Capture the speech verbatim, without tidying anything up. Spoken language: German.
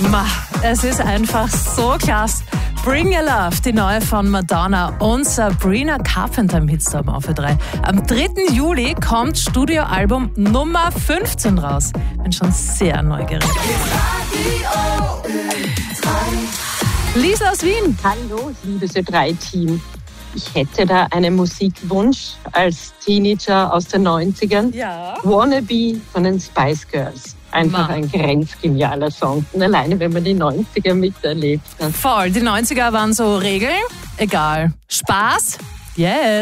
Ma, es ist einfach so klasse. Bring Your Love, die neue von Madonna und Sabrina Carpenter im Hitstorm auf für drei. Am dritten Juli kommt Studioalbum Nummer fünfzehn raus. Bin schon sehr neugierig. Lisa aus Wien. Hallo, liebes Ö drei Team. Ich hätte da einen Musikwunsch als Teenager aus den neunzigern. Ja. Wannabe von den Spice Girls. Einfach Ma. ein grenzgenialer Song. Und alleine, wenn man die neunziger miterlebt hat. Voll, die neunziger waren so Regeln, egal. Spaß, yes.